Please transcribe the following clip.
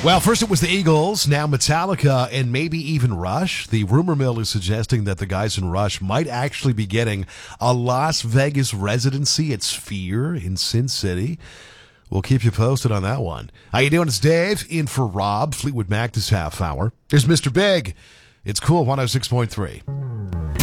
Well, first it was the Eagles, now Metallica, and maybe even Rush. The rumor mill is suggesting that the guys in Rush might actually be getting a Las Vegas residency at Sphere in Sin City. We'll keep you posted on that one. How you doing? It's Dave in for Rob. Fleetwood Mac this half hour. There's Mr. Big. It's cool 106.3.